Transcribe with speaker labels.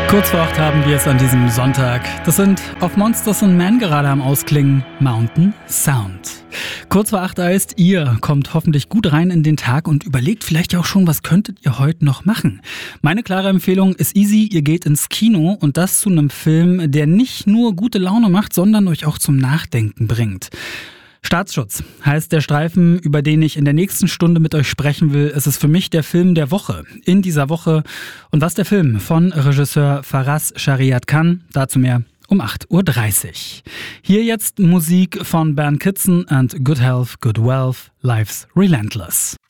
Speaker 1: Kurz vor 8 haben wir es an diesem Sonntag. Das sind auf Monsters and Men gerade am Ausklingen Mountain Sound. Kurz vor 8 heißt, ihr kommt hoffentlich gut rein in den Tag und überlegt vielleicht auch schon, was könntet ihr heute noch machen. Meine klare Empfehlung ist easy, ihr geht ins Kino und das zu einem Film, der nicht nur gute Laune macht, sondern euch auch zum Nachdenken bringt. Staatsschutz heißt der Streifen, über den ich in der nächsten Stunde mit euch sprechen will. Es ist für mich der Film der Woche. In dieser Woche. Und was der Film von Regisseur Faraz Shariat Khan, dazu mehr um 8.30 Uhr. Hier jetzt Musik von Bernd Kitzen and Good Health, Good Wealth, Life's Relentless.